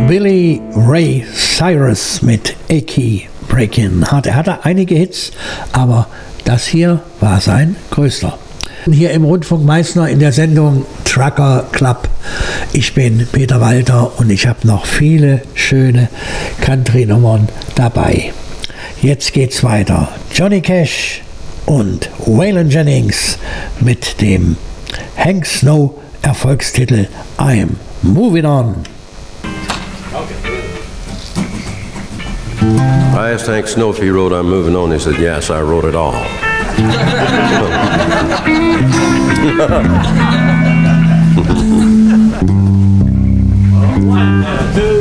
Billy Ray Cyrus mit Achy Breakin'. Er hatte einige Hits, aber das hier war sein größter. Hier im Rundfunk Meißner in der Sendung Trucker Club. Ich bin Peter Walter und ich habe noch viele schöne Country-Nummern dabei. Jetzt geht's weiter. Johnny Cash und Waylon Jennings mit dem Hank Snow Erfolgstitel I'm Moving On. I asked Hank Snow if he wrote I'm Moving On. He said, yes, I wrote it all. One, two.